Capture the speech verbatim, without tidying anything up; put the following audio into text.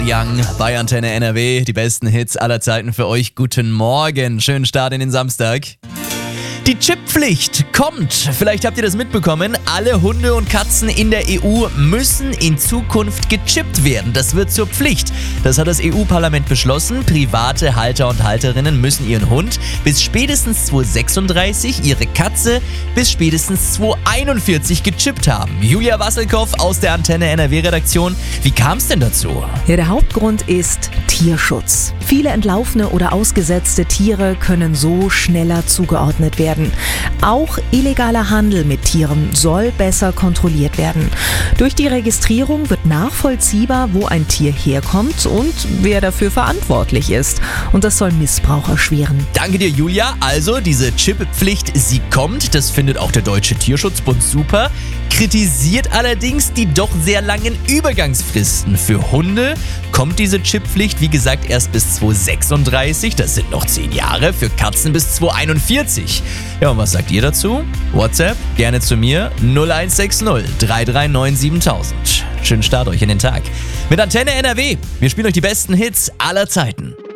Young bei Antenne N R W. Die besten Hits aller Zeiten für euch. Guten Morgen. Schönen Start in den Samstag. Die Chipppflicht kommt. Vielleicht habt ihr das mitbekommen. Alle Hunde und Katzen in der E U müssen in Zukunft gechippt werden. Das wird zur Pflicht. Das hat das E U-Parlament beschlossen. Private Halter und Halterinnen müssen ihren Hund bis spätestens zweitausendsechsunddreißig, ihre Katze bis spätestens zweitausendeinundvierzig gechippt haben. Julia Wasselkow aus der Antenne N R W-Redaktion. Wie kam es denn dazu? Ja, der Hauptgrund ist Tierschutz. Viele entlaufene oder ausgesetzte Tiere können so schneller zugeordnet werden. Auch illegaler Handel mit Tieren soll besser kontrolliert werden. Durch die Registrierung wird nachvollziehbar, wo ein Tier herkommt und wer dafür verantwortlich ist. Und das soll Missbrauch erschweren. Danke dir, Julia. Also, diese Chippepflicht, sie kommt. Das findet auch der Deutsche Tierschutzbund super. Kritisiert allerdings die doch sehr langen Übergangsfristen. Für Hunde kommt diese Chipppflicht, wie gesagt, erst bis zweitausendsechsunddreißig. Das sind noch zehn Jahre. Für Katzen bis zweitausendeinundvierzig. Ja, und was sagt ihr dazu? WhatsApp, gerne zu mir, null eins sechs null drei drei neun siebentausend. Schönen Start euch in den Tag. Mit Antenne N R W. Wir spielen euch die besten Hits aller Zeiten.